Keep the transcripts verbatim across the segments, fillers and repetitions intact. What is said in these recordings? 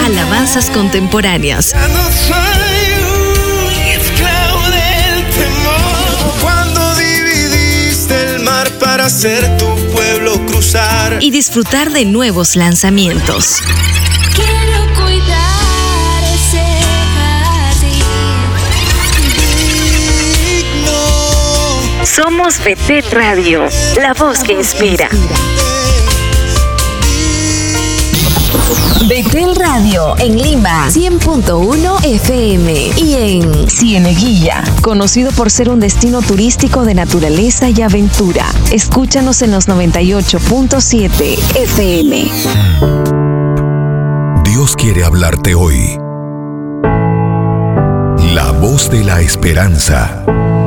alabanzas contemporáneas. Ya no soy un esclavo del temor. Cuando dividiste el mar para hacer tu pueblo cruzar. Y disfrutar de nuevos lanzamientos. Quiero cuidar ese jardín. Digno. Somos Betel Radio, la voz que inspira. Betel Radio en Lima, cien punto uno F M, y en Cieneguilla, conocido por ser un destino turístico de naturaleza y aventura. Escúchanos en los noventa y ocho punto siete F M. Dios quiere hablarte hoy. La voz de la esperanza.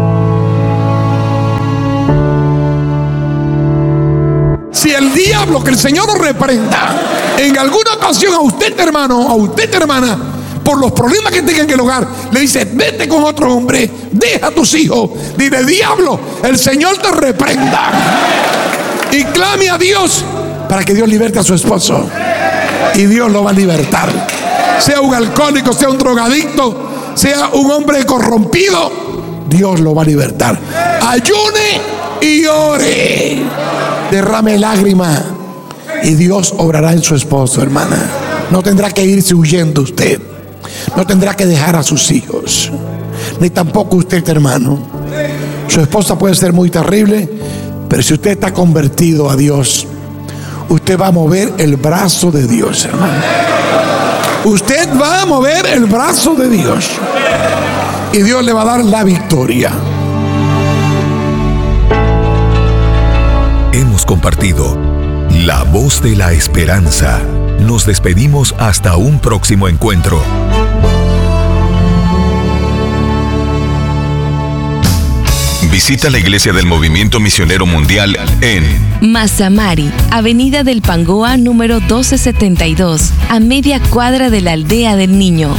Si el diablo, que el Señor lo reprenda, en alguna ocasión a usted, hermano, a usted, hermana, por los problemas que tenga en el hogar, le dice: vete con otro hombre, deja a tus hijos. Dile: diablo, el Señor te reprenda. Y clame a Dios para que Dios liberte a su esposo. Y Dios lo va a libertar. Sea un alcohólico, sea un drogadicto, sea un hombre corrompido, Dios lo va a libertar. Ayune y ore. Derrame lágrima y Dios obrará en su esposo, hermana. No tendrá que irse huyendo usted. No tendrá que dejar a sus hijos. Ni tampoco usted, hermano. Su esposa puede ser muy terrible, pero si usted está convertido a Dios, usted va a mover el brazo de Dios, hermano. Usted va a mover el brazo de Dios y Dios le va a dar la victoria. Hemos compartido La Voz de la Esperanza. Nos despedimos hasta un próximo encuentro. Visita la Iglesia del Movimiento Misionero Mundial en Mazamari, Avenida del Pangoa número doce setenta y dos, a media cuadra de la Aldea del Niño.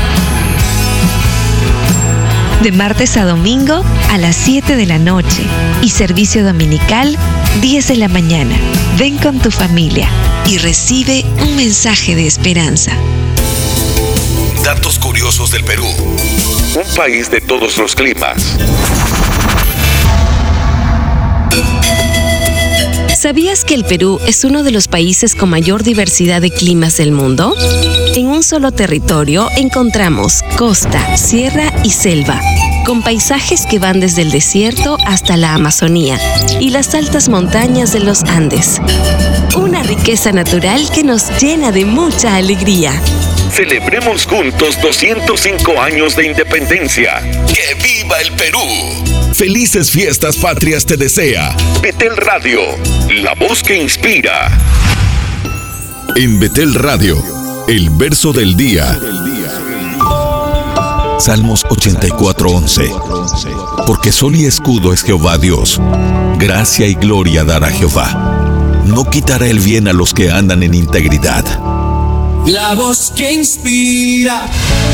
De martes a domingo a las siete de la noche y servicio dominical diez de la mañana. Ven con tu familia y recibe un mensaje de esperanza. Datos curiosos del Perú. Un país de todos los climas. ¿Sabías que el Perú es uno de los países con mayor diversidad de climas del mundo? En un solo territorio encontramos costa, sierra y selva, con paisajes que van desde el desierto hasta la Amazonía y las altas montañas de los Andes. Una riqueza natural que nos llena de mucha alegría. Celebremos juntos doscientos cinco años de independencia. ¡Que viva el Perú! Felices fiestas patrias te desea Betel Radio, la voz que inspira. En Betel Radio, el verso del día. Salmos ochenta y cuatro, once. Porque sol y escudo es Jehová Dios. Gracia y gloria dará Jehová. No quitará el bien a los que andan en integridad. La voz que inspira.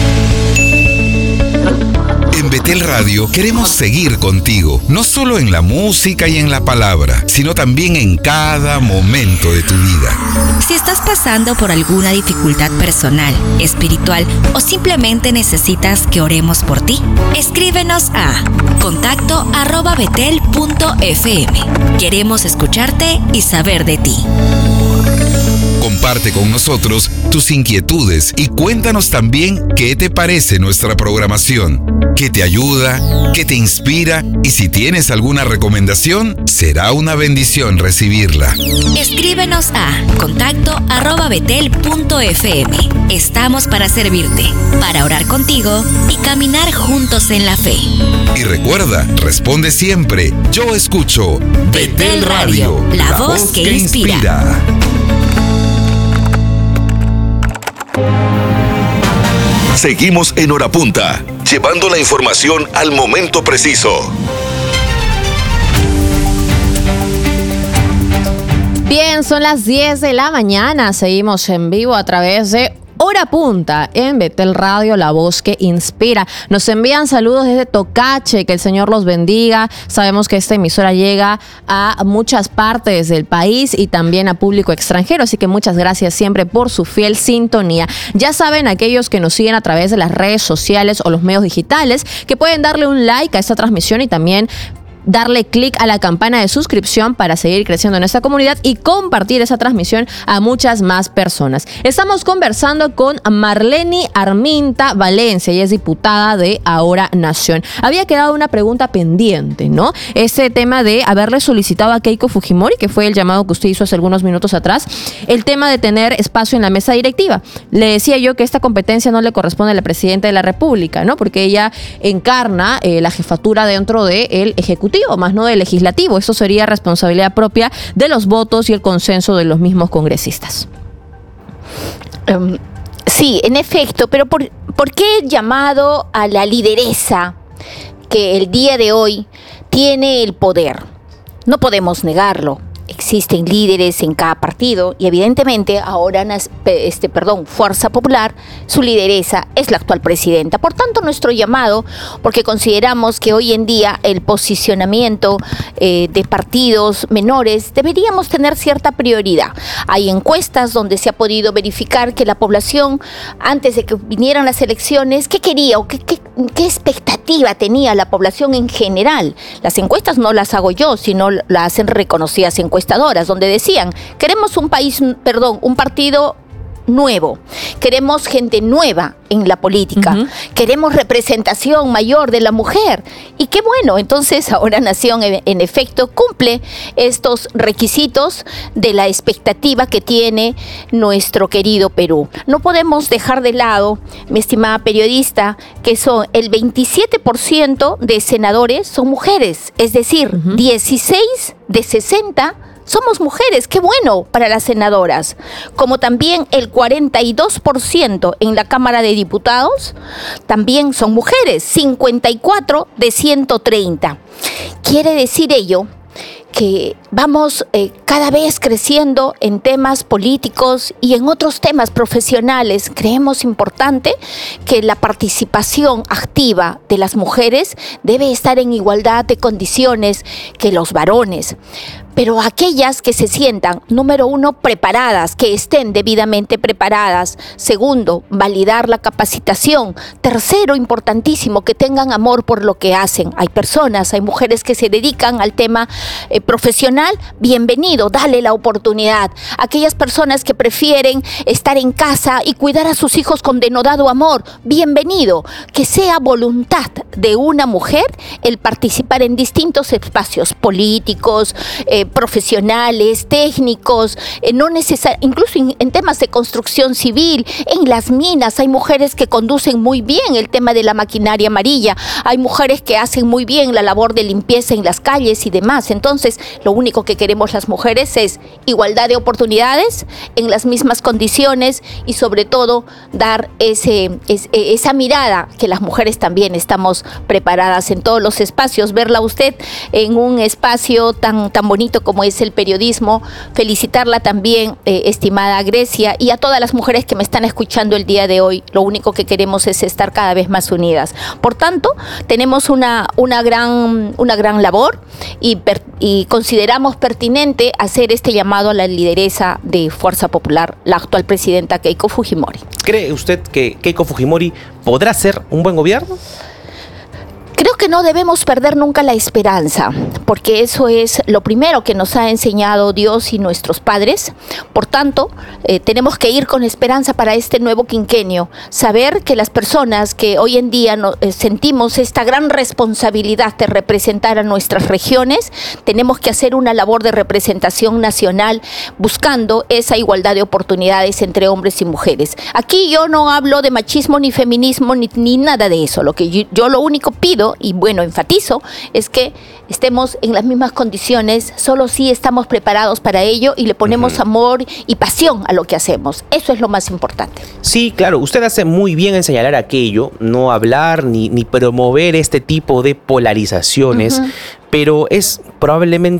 En Betel Radio queremos seguir contigo, no solo en la música y en la palabra, sino también en cada momento de tu vida. Si estás pasando por alguna dificultad personal, espiritual o simplemente necesitas que oremos por ti, escríbenos a contacto arroba betel punto f m. Queremos escucharte y saber de ti. Comparte con nosotros tus inquietudes y cuéntanos también qué te parece nuestra programación, qué te ayuda, qué te inspira, y si tienes alguna recomendación, será una bendición recibirla. Escríbenos a contacto arroba betel punto f m. Estamos para servirte, para orar contigo y caminar juntos en la fe. Y recuerda, responde siempre: yo escucho Betel Radio, la voz que inspira. Seguimos en Hora Punta, llevando la información al momento preciso. Bien, son las diez de la mañana. Seguimos en vivo a través de Hora punta en Betel Radio, la voz que inspira. Nos envían saludos desde Tocache, que el Señor los bendiga. Sabemos que esta emisora llega a muchas partes del país y también a público extranjero, así que muchas gracias siempre por su fiel sintonía. Ya saben, aquellos que nos siguen a través de las redes sociales o los medios digitales, que pueden darle un like a esta transmisión y también darle clic a la campana de suscripción para seguir creciendo en esta comunidad y compartir esa transmisión a muchas más personas. Estamos conversando con Marleni Arminta Valencia, ella es diputada de Ahora Nación. Había quedado una pregunta pendiente, ¿no? Ese tema de haberle solicitado a Keiko Fujimori, que fue el llamado que usted hizo hace algunos minutos atrás, el tema de tener espacio en la mesa directiva. Le decía yo que esta competencia no le corresponde a la presidenta de la República, ¿no? Porque ella encarna eh, la jefatura dentro del Ejecutivo, más no del legislativo. Eso sería responsabilidad propia de los votos y el consenso de los mismos congresistas. Um, sí, en efecto, pero ¿por, ¿por qué llamado a la lideresa que el día de hoy tiene el poder? No podemos negarlo. Existen líderes en cada partido y evidentemente ahora, este, perdón, Fuerza Popular, su lideresa es la actual presidenta. Por tanto, nuestro llamado, porque consideramos que hoy en día el posicionamiento eh, de partidos menores deberíamos tener cierta prioridad. Hay encuestas donde se ha podido verificar que la población, antes de que vinieran las elecciones, ¿qué quería o qué, qué, qué expectativa tenía la población en general? Las encuestas no las hago yo, sino las hacen reconocidas encuestadoras, donde decían, queremos un país, perdón, un partido nuevo, queremos gente nueva en la política, uh-huh. queremos representación mayor de la mujer. Y qué bueno, entonces Ahora Nación en efecto cumple estos requisitos de la expectativa que tiene nuestro querido Perú. No podemos dejar de lado, mi estimada periodista, que son el veintisiete por ciento de senadores son mujeres, es decir, uh-huh. dieciséis de sesenta somos mujeres. Qué bueno para las senadoras. Como también el cuarenta y dos por ciento en la Cámara de Diputados también son mujeres, cincuenta y cuatro de ciento treinta. Quiere decir ello que vamos eh, cada vez creciendo en temas políticos y en otros temas profesionales. Creemos importante que la participación activa de las mujeres debe estar en igualdad de condiciones que los varones. Pero aquellas que se sientan, número uno, preparadas, que estén debidamente preparadas. Segundo, validar la capacitación. Tercero, importantísimo, que tengan amor por lo que hacen. Hay personas, hay mujeres que se dedican al tema eh, profesional, bienvenido, dale la oportunidad. Aquellas personas que prefieren estar en casa y cuidar a sus hijos con denodado amor, bienvenido. Que sea voluntad de una mujer el participar en distintos espacios políticos, eh, profesionales, técnicos, eh, no necesar- incluso en, en temas de construcción civil, en las minas, hay mujeres que conducen muy bien el tema de la maquinaria amarilla, hay mujeres que hacen muy bien la labor de limpieza en las calles y demás. Entonces, lo único que queremos las mujeres es igualdad de oportunidades, en las mismas condiciones y sobre todo dar ese, es, esa mirada que las mujeres también estamos preparadas en todos los espacios. Verla a usted en un espacio tan, tan bonito como es el periodismo, felicitarla también, eh, estimada Grecia, y a todas las mujeres que me están escuchando el día de hoy. Lo único que queremos es estar cada vez más unidas. Por tanto, tenemos una, una, gran, una gran labor y, per, y consideramos pertinente hacer este llamado a la lideresa de Fuerza Popular, la actual presidenta Keiko Fujimori. ¿Cree usted que Keiko Fujimori podrá ser un buen gobierno? Creo que no debemos perder nunca la esperanza, porque eso es lo primero que nos ha enseñado Dios y nuestros padres. Por tanto, eh, tenemos que ir con esperanza para este nuevo quinquenio, saber que las personas que hoy en día no, eh, sentimos esta gran responsabilidad de representar a nuestras regiones, tenemos que hacer una labor de representación nacional buscando esa igualdad de oportunidades entre hombres y mujeres. Aquí yo no hablo de machismo ni feminismo ni, ni nada de eso. Lo que yo, yo lo único pido y bueno, enfatizo, es que estemos en las mismas condiciones, solo si estamos preparados para ello y le ponemos uh-huh. amor y pasión a lo que hacemos. Eso es lo más importante. Sí, claro, usted hace muy bien en señalar aquello, no hablar ni, ni promover este tipo de polarizaciones, uh-huh. pero es probablemente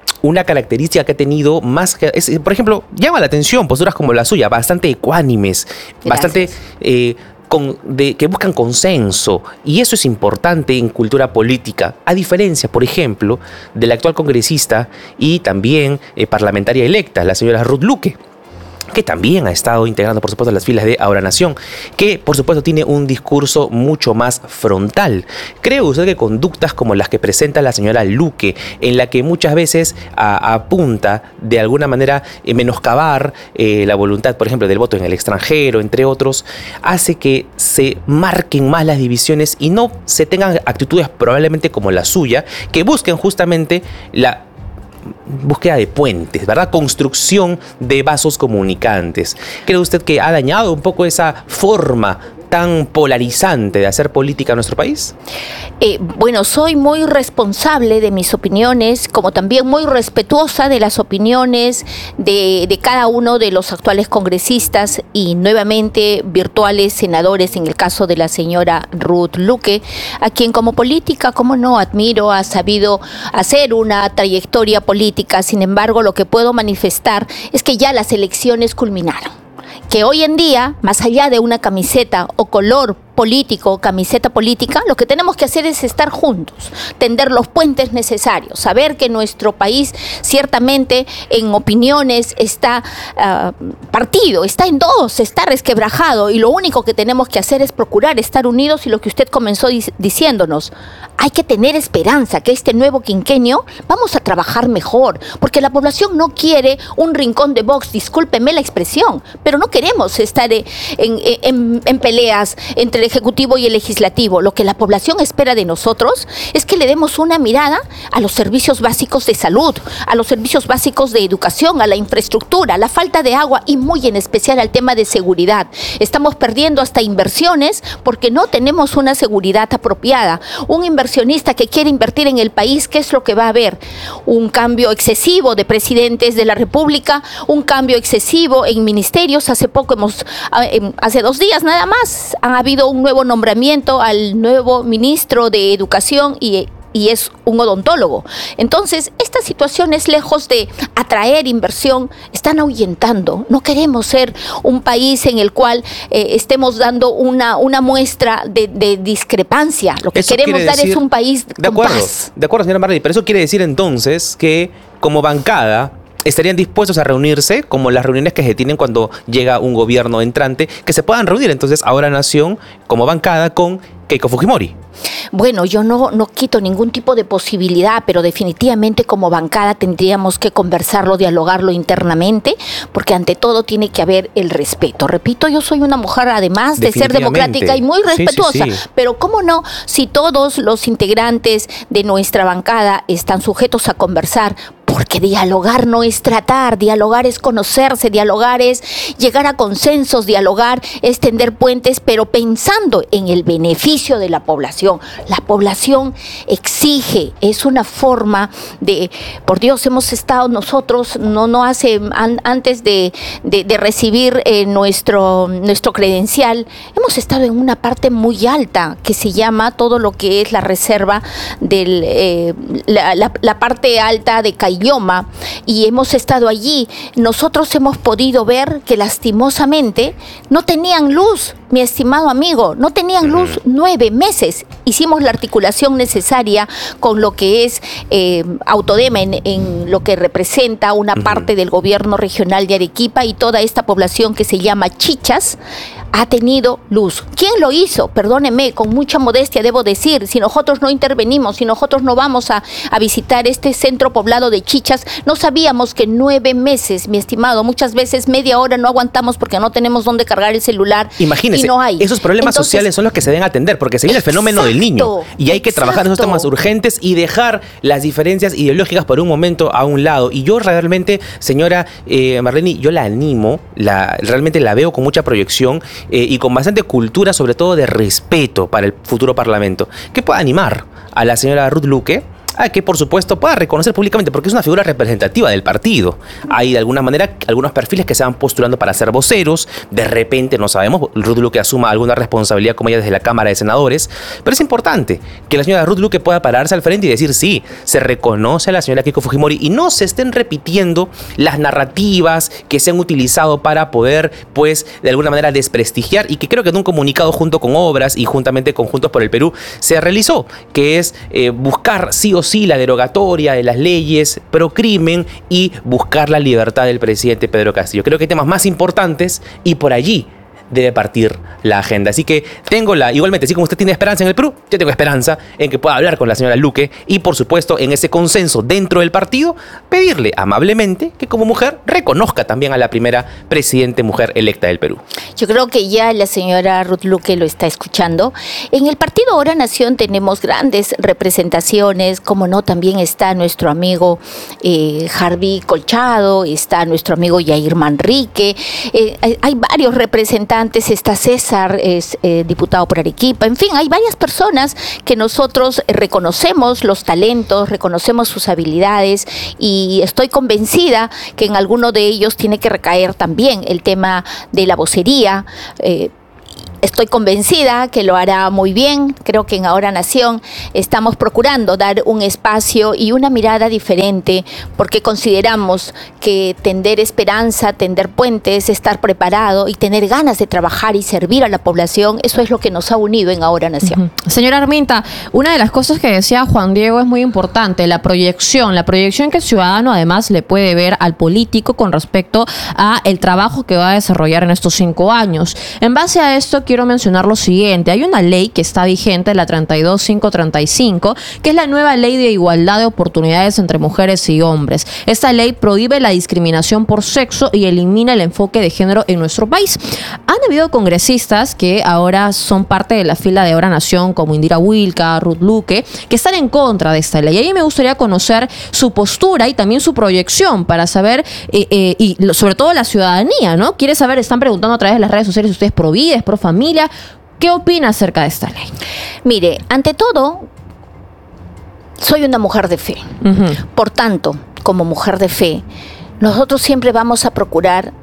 una característica que ha tenido más que, es, por ejemplo, llama la atención posturas como la suya, bastante ecuánimes, Gracias. bastante eh, con, de, que buscan consenso, y eso es importante en cultura política, a diferencia, por ejemplo, de la actual congresista y también eh, parlamentaria electa, la señora Ruth Luque, que también ha estado integrando, por supuesto, las filas de Ahora Nación, que, por supuesto, tiene un discurso mucho más frontal. ¿Cree usted que conductas como las que presenta la señora Luque, en la que muchas veces a, apunta de alguna manera eh, menoscabar eh, la voluntad, por ejemplo, del voto en el extranjero, entre otros, hace que se marquen más las divisiones y no se tengan actitudes probablemente como la suya, que busquen justamente la búsqueda de puentes, ¿verdad? Construcción de vasos comunicantes? ¿Cree usted que ha dañado un poco esa forma tan polarizante de hacer política en nuestro país? Eh, bueno, soy muy responsable de mis opiniones, como también muy respetuosa de las opiniones de, de cada uno de los actuales congresistas y nuevamente virtuales senadores, en el caso de la señora Ruth Luque, a quien como política, como no, admiro, ha sabido hacer una trayectoria política. Sin embargo, lo que puedo manifestar es que ya las elecciones culminaron, que hoy en día, más allá de una camiseta o color político, camiseta política, lo que tenemos que hacer es estar juntos, tender los puentes necesarios, saber que nuestro país ciertamente en opiniones está uh, partido, está en dos, está resquebrajado, y lo único que tenemos que hacer es procurar estar unidos, y lo que usted comenzó dic- diciéndonos, hay que tener esperanza que este nuevo quinquenio vamos a trabajar mejor, porque la población no quiere un rincón de box, discúlpeme la expresión, pero no queremos estar en, en, en, en peleas entre el Ejecutivo y el Legislativo. Lo que la población espera de nosotros es que le demos una mirada a los servicios básicos de salud, a los servicios básicos de educación, a la infraestructura, a la falta de agua y muy en especial al tema de seguridad. Estamos perdiendo hasta inversiones porque no tenemos una seguridad apropiada. Un inversionista que quiere invertir en el país, ¿qué es lo que va a haber? Un cambio excesivo de presidentes de la República, un cambio excesivo en ministerios. Hace poco hemos, hace dos días nada más, ha habido un nuevo nombramiento al nuevo ministro de Educación y y es un odontólogo. Entonces, estas situaciones, lejos de atraer inversión, están ahuyentando. No queremos ser un país en el cual eh, estemos dando una, una muestra de, de discrepancia. Lo que Eso queremos quiere dar decir, es un país de con acuerdo, paz. De acuerdo, señora Marley, pero eso quiere decir entonces que como bancada estarían dispuestos a reunirse, como las reuniones que se tienen cuando llega un gobierno entrante, que se puedan reunir entonces Ahora Nación como bancada con Keiko Fujimori. Bueno, yo no, no quito ningún tipo de posibilidad, pero definitivamente como bancada tendríamos que conversarlo, dialogarlo internamente, porque ante todo tiene que haber el respeto. Repito, yo soy una mujer, además de ser democrática y muy respetuosa, sí, sí, sí. Pero cómo no, si todos los integrantes de nuestra bancada están sujetos a conversar, porque dialogar no es tratar, dialogar es conocerse, dialogar es llegar a consensos, dialogar es tender puentes, pero pensando en el beneficio de la población. La población exige, es una forma de, por Dios, hemos estado nosotros, no, no hace, an, antes de, de, de recibir eh, nuestro, nuestro credencial, hemos estado en una parte muy alta que se llama todo lo que es la reserva, del, eh, la, la, la parte alta de Caylloma, y hemos estado allí. Nosotros hemos podido ver que lastimosamente no tenían luz, mi estimado amigo, no tenían luz nueve meses. Hicimos la articulación necesaria con lo que es eh, Autodema en, en lo que representa una uh-huh. parte del gobierno regional de Arequipa, y toda esta población que se llama Chichas ha tenido luz. ¿Quién lo hizo? Perdóneme, con mucha modestia debo decir, si nosotros no intervenimos, si nosotros no vamos a, a visitar este centro poblado de Chichas, no sabíamos que nueve meses, mi estimado, muchas veces media hora no aguantamos porque no tenemos dónde cargar el celular. Imagínese, y no hay. Esos problemas Entonces, sociales son los que se deben atender, porque se viene el fenómeno del niño y hay que exacto. trabajar en esos temas urgentes y dejar las diferencias ideológicas por un momento a un lado. Y yo realmente, señora eh, Marlene, yo la animo, la, realmente la veo con mucha proyección eh, y con bastante cultura, sobre todo de respeto para el futuro Parlamento, que pueda animar a la señora Ruth Luque a que por supuesto pueda reconocer públicamente, porque es una figura representativa del partido. Hay de alguna manera algunos perfiles que se van postulando para ser voceros, de repente no sabemos, Ruth Luque asuma alguna responsabilidad como ella desde la Cámara de Senadores, pero es importante que la señora Ruth Luque pueda pararse al frente y decir sí, se reconoce a la señora Keiko Fujimori y no se estén repitiendo las narrativas que se han utilizado para poder, pues, de alguna manera desprestigiar, y que creo que en un comunicado junto con Obras y juntamente con Juntos por el Perú se realizó, que es eh, buscar sí o sí la derogatoria de las leyes pro crimen y buscar la libertad del presidente Pedro Castillo. Creo que hay temas más importantes y por allí debe partir la agenda. Así que tengo la, igualmente, así como usted tiene esperanza en el Perú, yo tengo esperanza en que pueda hablar con la señora Luque y, por supuesto, en ese consenso dentro del partido, pedirle amablemente que como mujer reconozca también a la primera presidente mujer electa del Perú. Yo creo que ya la señora Ruth Luque lo está escuchando. En el partido Ahora Nación tenemos grandes representaciones, como no, también está nuestro amigo eh, Harvey Colchado, está nuestro amigo Yair Manrique, eh, hay, hay varios representantes. Está César, es eh, diputado por Arequipa. En fin, hay varias personas que nosotros eh, reconocemos los talentos, reconocemos sus habilidades y estoy convencida que en alguno de ellos tiene que recaer también el tema de la vocería. Eh, Estoy convencida que lo hará muy bien. Creo que en Ahora Nación estamos procurando dar un espacio y una mirada diferente, porque consideramos que tender esperanza, tender puentes, estar preparado y tener ganas de trabajar y servir a la población, eso es lo que nos ha unido en Ahora Nación. Uh-huh. Señora Arminta, una de las cosas que decía Juan Diego es muy importante, la proyección, la proyección que el ciudadano además le puede ver al político con respecto a el trabajo que va a desarrollar en estos cinco años. En base a esto, quiero mencionar lo siguiente. Hay una ley que está vigente, la treinta y dos mil quinientos treinta y cinco, que es la nueva ley de igualdad de oportunidades entre mujeres y hombres. Esta ley prohíbe la discriminación por sexo y elimina el enfoque de género en nuestro país. Han habido congresistas que ahora son parte de la fila de Ahora Nación, como Indira Wilca, Ruth Luque, que están en contra de esta ley. Y ahí me gustaría conocer su postura y también su proyección para saber, eh, eh, y sobre todo la ciudadanía, ¿no? Quiere saber, están preguntando a través de las redes sociales si usted es pro vida, es pro familia. ¿Qué opina acerca de esta ley? Mire, ante todo, soy una mujer de fe. Uh-huh. Por tanto, como mujer de fe, nosotros siempre vamos a procurar,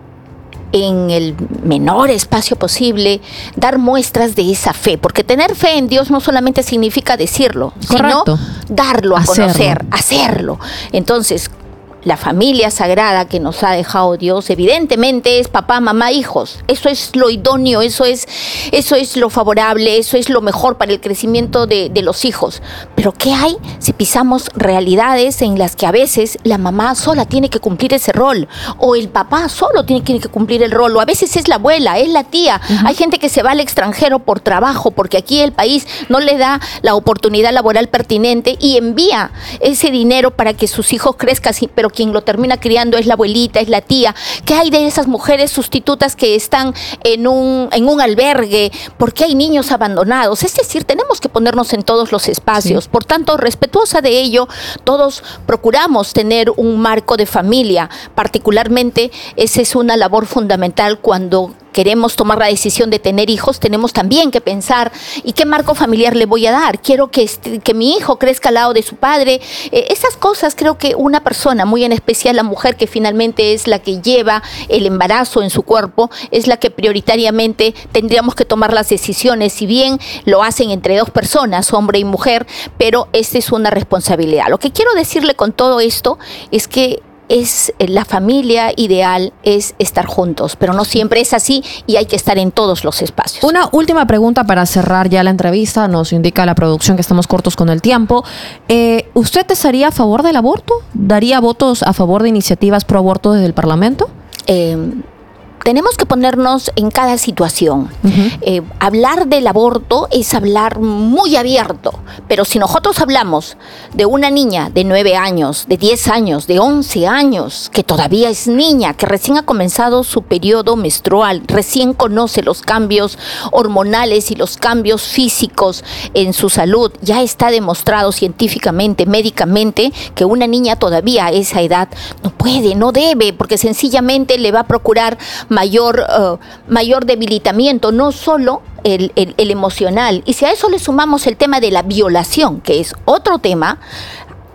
en el menor espacio posible, dar muestras de esa fe, porque tener fe en Dios no solamente significa decirlo, Correcto. sino darlo a hacerlo. conocer, hacerlo. Entonces, la familia sagrada que nos ha dejado Dios, evidentemente es papá, mamá, hijos. Eso es lo idóneo, eso es, eso es lo favorable, eso es lo mejor para el crecimiento de, de los hijos. Pero ¿qué hay si pisamos realidades en las que a veces la mamá sola tiene que cumplir ese rol? O el papá solo tiene que cumplir el rol. O a veces es la abuela, es la tía. Uh-huh. Hay gente que se va al extranjero por trabajo, porque aquí el país no le da la oportunidad laboral pertinente y envía ese dinero para que sus hijos crezcan, pero quien lo termina criando es la abuelita, es la tía. ¿Qué hay de esas mujeres sustitutas que están en un, en un albergue? ¿Por qué hay niños abandonados? Es decir, tenemos que ponernos en todos los espacios. Sí. Por tanto, respetuosa de ello, todos procuramos tener un marco de familia. Particularmente, esa es una labor fundamental cuando queremos tomar la decisión de tener hijos. Tenemos también que pensar, ¿y qué marco familiar le voy a dar? Quiero que, este, que mi hijo crezca al lado de su padre. Eh, esas cosas creo que una persona, muy en especial la mujer, que finalmente es la que lleva el embarazo en su cuerpo, es la que prioritariamente tendríamos que tomar las decisiones. Si bien lo hacen entre dos personas, hombre y mujer, pero esta es una responsabilidad. Lo que quiero decirle con todo esto es que es la familia ideal, es estar juntos, pero no siempre es así y hay que estar en todos los espacios. Una última pregunta para cerrar ya la entrevista. Nos indica la producción que estamos cortos con el tiempo. Eh, ¿Usted estaría a favor del aborto? ¿Daría votos a favor de iniciativas pro aborto desde el Parlamento? Eh... Tenemos que ponernos en cada situación. Uh-huh. Eh, hablar del aborto es hablar muy abierto, pero si nosotros hablamos de una niña de nueve años, de diez años, de once años, que todavía es niña, que recién ha comenzado su periodo menstrual, recién conoce los cambios hormonales y los cambios físicos en su salud, ya está demostrado científicamente, médicamente, que una niña todavía a esa edad no puede, no debe, porque sencillamente le va a procurar mayor, uh, mayor debilitamiento, no solo el, el, el emocional. Y si a eso le sumamos el tema de la violación, que es otro tema,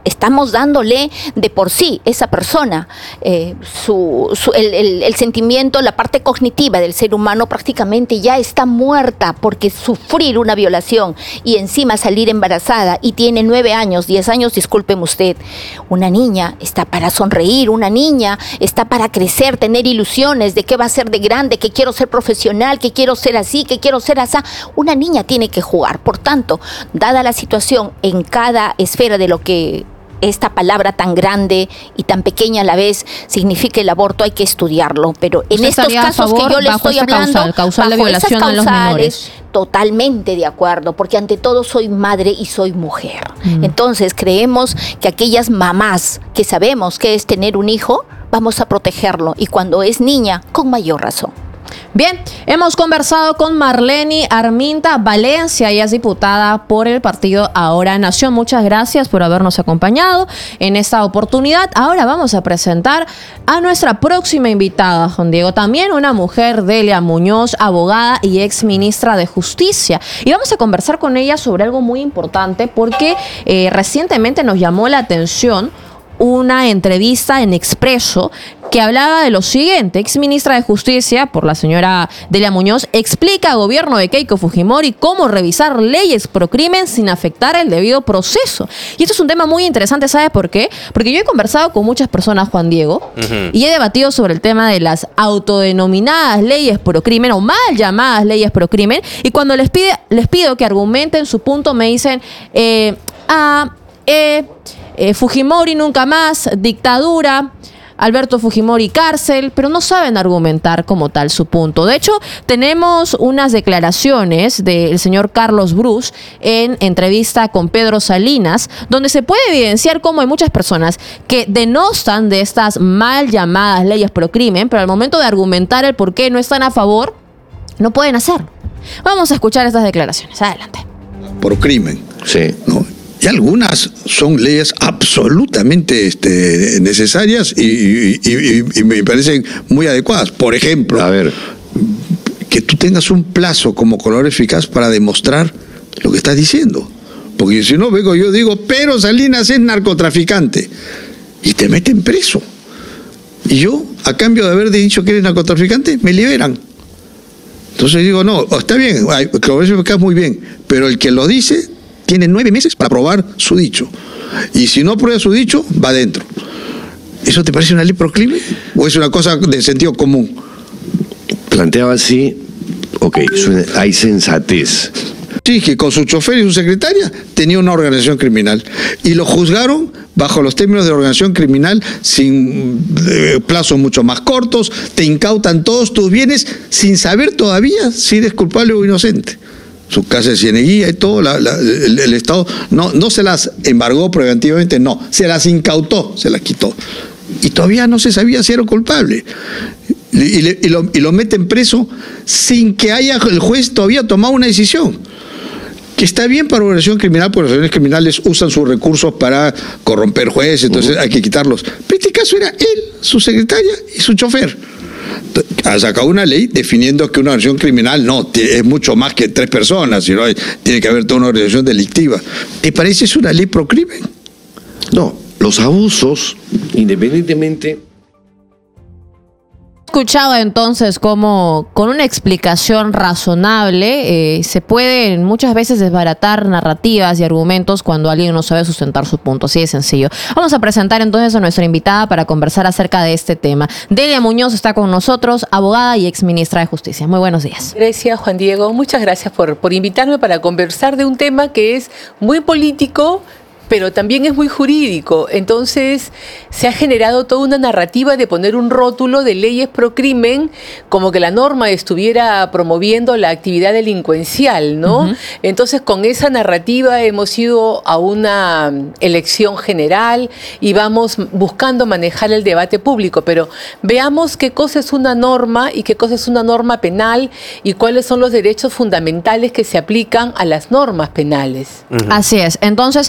estamos dándole de por sí esa persona, eh, su, su, el, el, el sentimiento, la parte cognitiva del ser humano prácticamente ya está muerta, porque sufrir una violación y encima salir embarazada y tiene nueve años, diez años, discúlpeme usted, una niña está para sonreír, una niña está para crecer, tener ilusiones de qué va a ser de grande, que quiero ser profesional, que quiero ser así, que quiero ser así. Una niña tiene que jugar. Por tanto, dada la situación en cada esfera de lo que esta palabra tan grande y tan pequeña a la vez significa el aborto, hay que estudiarlo. Pero en estos casos que yo le estoy hablando, causal, causal de violación esas a los menores, totalmente de acuerdo, porque ante todo soy madre y soy mujer. Mm. Entonces creemos que aquellas mamás que sabemos que es tener un hijo, vamos a protegerlo, y cuando es niña, con mayor razón. Bien, hemos conversado con Marleny Arminta Valencia, ella es diputada por el partido Ahora Nación. Muchas gracias por habernos acompañado en esta oportunidad. Ahora vamos a presentar a nuestra próxima invitada, Juan Diego, también una mujer, Delia Muñoz, abogada y ex ministra de Justicia. Y vamos a conversar con ella sobre algo muy importante, porque eh, recientemente nos llamó la atención una entrevista en Expreso que hablaba de lo siguiente. Ex ministra de Justicia, por la señora Delia Muñoz, explica a gobierno de Keiko Fujimori cómo revisar leyes pro crimen sin afectar el debido proceso. Y esto es un tema muy interesante, ¿sabe por qué? Porque yo he conversado con muchas personas, Juan Diego, uh-huh. y he debatido sobre el tema de las autodenominadas leyes pro crimen o mal llamadas leyes pro crimen, y cuando les, pide, les pido que argumenten su punto, me dicen, eh, ah, eh, Eh, Fujimori nunca más, dictadura, Alberto Fujimori cárcel, pero no saben argumentar como tal su punto. De hecho, tenemos unas declaraciones del señor Carlos Bruce en entrevista con Pedro Salinas, donde se puede evidenciar cómo hay muchas personas que denostan de estas mal llamadas leyes pro crimen, pero al momento de argumentar el por qué no están a favor, no pueden hacerlo. Vamos a escuchar estas declaraciones. Adelante. Pro crimen. Sí. ¿No? Y algunas son leyes absolutamente este, necesarias y, y, y, y me parecen muy adecuadas. Por ejemplo, a ver, que tú tengas un plazo como color eficaz para demostrar lo que estás diciendo. Porque si no, vengo yo digo, pero Salinas es narcotraficante. Y te meten preso. Y yo, a cambio de haber dicho que eres narcotraficante, me liberan. Entonces digo, no, está bien, color eficaz muy bien, pero el que lo dice tiene nueve meses para probar su dicho. Y si no prueba su dicho, va adentro. ¿Eso te parece una ley pro crimen? ¿O es una cosa de sentido común? Planteaba así, ok, suena, hay sensatez. Sí, que con su chofer y su secretaria tenía una organización criminal. Y lo juzgaron bajo los términos de organización criminal, sin eh, plazos mucho más cortos, te incautan todos tus bienes sin saber todavía si eres culpable o inocente. Su casa de cieneguía y todo, la, la, el, el Estado no, no se las embargó preventivamente, no, se las incautó, se las quitó. Y todavía no se sabía si era culpable. Y, y, y, lo, y lo meten preso sin que haya el juez todavía tomado una decisión. Que está bien para organización criminal, porque las organizaciones criminales usan sus recursos para corromper jueces, entonces uh-huh. hay que quitarlos. Pero este caso era él, su secretaria y su chofer. Ha sacado una ley definiendo que una organización criminal no, es mucho más que tres personas, sino hay, tiene que haber toda una organización delictiva. ¿Te parece eso una ley pro crimen? No, los abusos, independientemente... Escuchaba entonces cómo con una explicación razonable eh, se pueden muchas veces desbaratar narrativas y argumentos cuando alguien no sabe sustentar su punto, así de sencillo. Vamos a presentar entonces a nuestra invitada para conversar acerca de este tema. Delia Muñoz está con nosotros, abogada y ex ministra de Justicia. Muy buenos días. Gracias, Juan Diego. Muchas gracias por, por invitarme para conversar de un tema que es muy político, pero también es muy jurídico. Entonces se ha generado toda una narrativa de poner un rótulo de leyes pro crimen como que la norma estuviera promoviendo la actividad delincuencial, ¿no? Uh-huh. Entonces con esa narrativa hemos ido a una elección general y vamos buscando manejar el debate público, pero veamos qué cosa es una norma y qué cosa es una norma penal y cuáles son los derechos fundamentales que se aplican a las normas penales. Uh-huh. Así es. Entonces, nuestra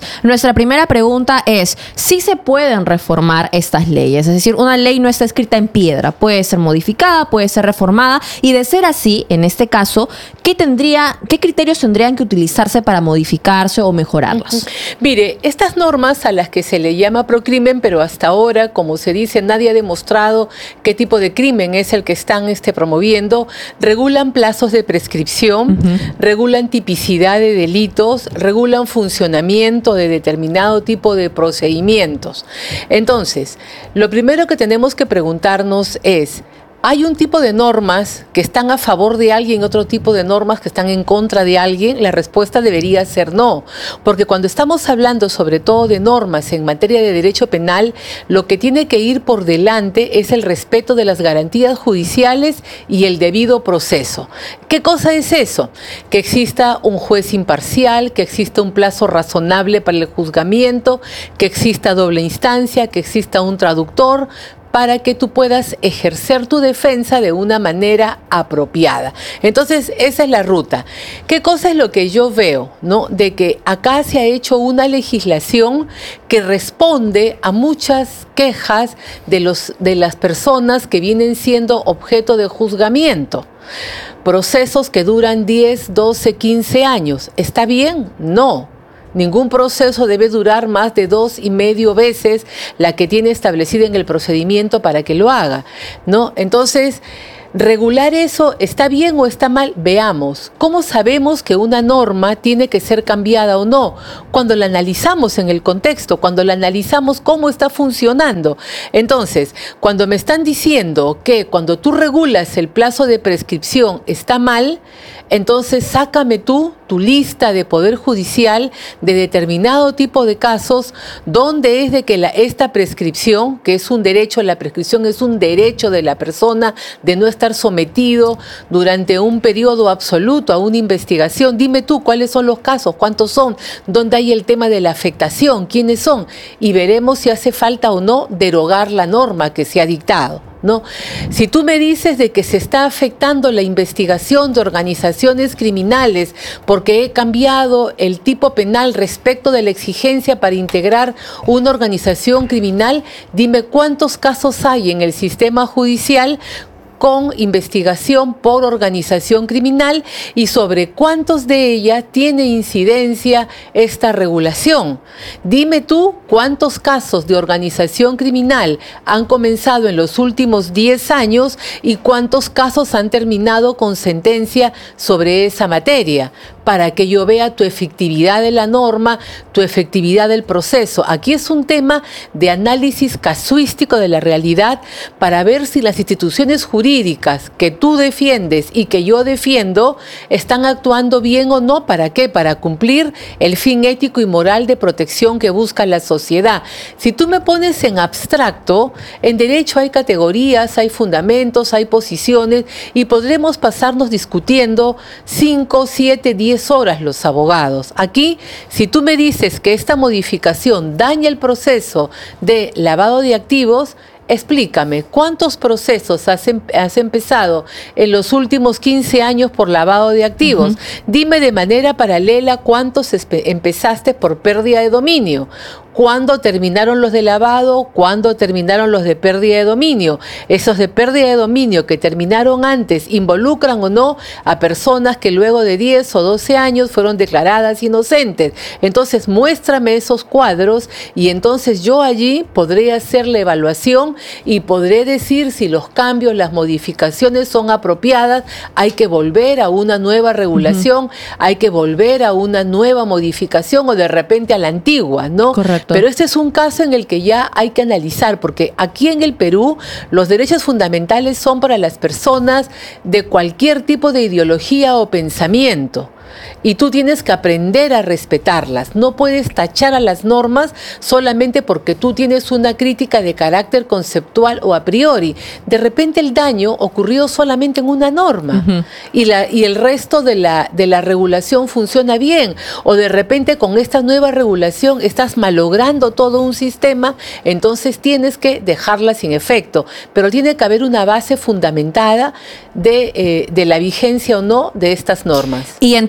nuestra primera pregunta es, ¿sí se pueden reformar estas leyes? Es decir, una ley no está escrita en piedra, puede ser modificada, puede ser reformada, y de ser así, en este caso, ¿qué tendría, qué criterios tendrían que utilizarse para modificarse o mejorarlas? Mire, estas normas a las que se le llama procrimen, pero hasta ahora, como se dice, nadie ha demostrado qué tipo de crimen es el que están este, promoviendo, regulan plazos de prescripción, uh-huh. regulan tipicidad de delitos, regulan funcionamiento de determinado tipo de procedimientos. Entonces, lo primero que tenemos que preguntarnos es, ¿hay un tipo de normas que están a favor de alguien, otro tipo de normas que están en contra de alguien? La respuesta debería ser no, porque cuando estamos hablando sobre todo de normas en materia de derecho penal, lo que tiene que ir por delante es el respeto de las garantías judiciales y el debido proceso. ¿Qué cosa es eso? Que exista un juez imparcial, que exista un plazo razonable para el juzgamiento, que exista doble instancia, que exista un traductor, para que tú puedas ejercer tu defensa de una manera apropiada. Entonces, esa es la ruta. ¿Qué cosa es lo que yo veo? ¿No? De que acá se ha hecho una legislación que responde a muchas quejas de, los, de las personas que vienen siendo objeto de juzgamiento. Procesos que duran diez, doce, quince años. ¿Está bien? No. Ningún proceso debe durar más de dos y medio veces la que tiene establecida en el procedimiento para que lo haga, ¿no? Entonces, regular eso, ¿está bien o está mal? Veamos. ¿Cómo sabemos que una norma tiene que ser cambiada o no? Cuando la analizamos en el contexto, cuando la analizamos cómo está funcionando. Entonces, cuando me están diciendo que cuando tú regulas el plazo de prescripción está mal, entonces sácame tú tu lista de Poder Judicial de determinado tipo de casos donde es de que la, esta prescripción, que es un derecho, la prescripción es un derecho de la persona de no estar sometido durante un periodo absoluto a una investigación. Dime tú cuáles son los casos, cuántos son, dónde hay el tema de la afectación, quiénes son, y veremos si hace falta o no derogar la norma que se ha dictado, ¿no? Si tú me dices de que se está afectando la investigación de organizaciones criminales porque he cambiado el tipo penal respecto de la exigencia para integrar una organización criminal, dime cuántos casos hay en el sistema judicial con investigación por organización criminal y sobre cuántos de ellas tiene incidencia esta regulación. Dime tú cuántos casos de organización criminal han comenzado en los últimos diez años y cuántos casos han terminado con sentencia sobre esa materia, para que yo vea tu efectividad de la norma, tu efectividad del proceso. Aquí es un tema de análisis casuístico de la realidad para ver si las instituciones jurídicas que tú defiendes y que yo defiendo están actuando bien o no. ¿Para qué? Para cumplir el fin ético y moral de protección que busca la sociedad. Si tú me pones en abstracto, en derecho hay categorías, hay fundamentos, hay posiciones y podremos pasarnos discutiendo cinco, siete, diez horas los abogados. Aquí, si tú me dices que esta modificación daña el proceso de lavado de activos, explícame, ¿cuántos procesos has, em has empezado en los últimos quince años por lavado de activos? Uh-huh. Dime de manera paralela cuántos empezaste por pérdida de dominio. ¿Cuándo terminaron los de lavado? ¿Cuándo terminaron los de pérdida de dominio? Esos de pérdida de dominio que terminaron antes, ¿involucran o no a personas que luego de diez o doce años fueron declaradas inocentes? Entonces, muéstrame esos cuadros y entonces yo allí podré hacer la evaluación y podré decir si los cambios, las modificaciones son apropiadas. Hay que volver a una nueva regulación, uh-huh. hay que volver a una nueva modificación o de repente a la antigua, ¿no? Correcto. Pero este es un caso en el que ya hay que analizar, porque aquí en el Perú los derechos fundamentales son para las personas de cualquier tipo de ideología o pensamiento. Y tú tienes que aprender a respetarlas. No puedes tachar a las normas solamente porque tú tienes una crítica de carácter conceptual o a priori. De repente el daño ocurrió solamente en una norma, uh-huh. y, la, y el resto de la, de la regulación funciona bien. O de repente con esta nueva regulación estás malogrando todo un sistema, entonces tienes que dejarla sin efecto. Pero tiene que haber una base fundamentada de, eh, de la vigencia o no de estas normas. Y entiendo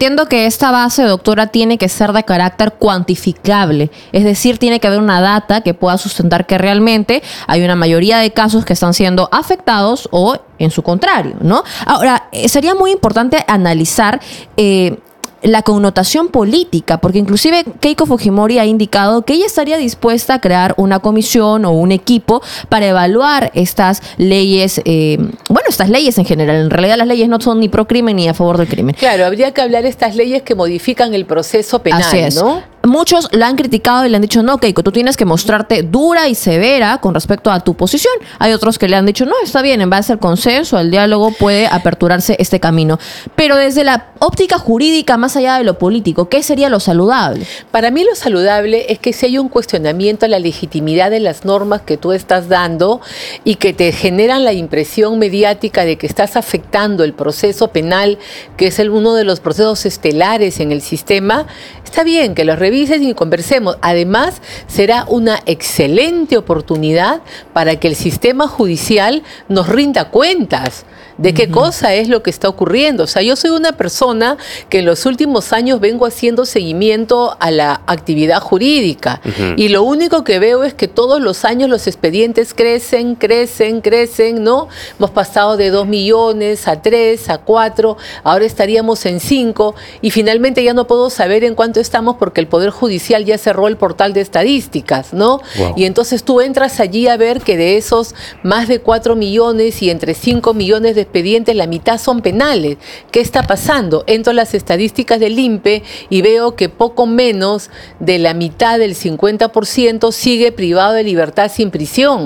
entiendo que esta base, doctora, tiene que ser de carácter cuantificable, es decir, tiene que haber una data que pueda sustentar que realmente hay una mayoría de casos que están siendo afectados o en su contrario, ¿no? Ahora, eh, sería muy importante analizar eh, la connotación política, porque inclusive Keiko Fujimori ha indicado que ella estaría dispuesta a crear una comisión o un equipo para evaluar estas leyes, eh, bueno, estas leyes en general. En realidad las leyes no son ni pro crimen ni a favor del crimen. Claro, habría que hablar de estas leyes que modifican el proceso penal, Así es. ¿no? Muchos la han criticado y le han dicho, no, Keiko, tú tienes que mostrarte dura y severa con respecto a tu posición. Hay otros que le han dicho, no, está bien, en base al consenso, al diálogo, puede aperturarse este camino. Pero desde la óptica jurídica, más allá de lo político, ¿qué sería lo saludable? Para mí lo saludable es que si hay un cuestionamiento a la legitimidad de las normas que tú estás dando y que te generan la impresión mediática de que estás afectando el proceso penal, que es el, uno de los procesos estelares en el sistema, está bien que los revisen y conversemos. Además, será una excelente oportunidad para que el sistema judicial nos rinda cuentas de qué uh-huh. cosa es lo que está ocurriendo. O sea, yo soy una persona que en los últimos años vengo haciendo seguimiento a la actividad jurídica uh-huh. y lo único que veo es que todos los años los expedientes crecen, crecen, crecen, ¿no? Hemos pasado de dos millones a tres, a cuatro, ahora estaríamos en cinco y finalmente ya no puedo saber en cuánto estamos porque el Poder Judicial ya cerró el portal de estadísticas, ¿no? Wow. Y entonces tú entras allí a ver que de esos más de cuatro millones y entre cinco millones de expedientes, la mitad son penales. ¿Qué está pasando? Entro a las estadísticas del I N P E y veo que poco menos de la mitad del cincuenta por ciento sigue privado de libertad sin prisión.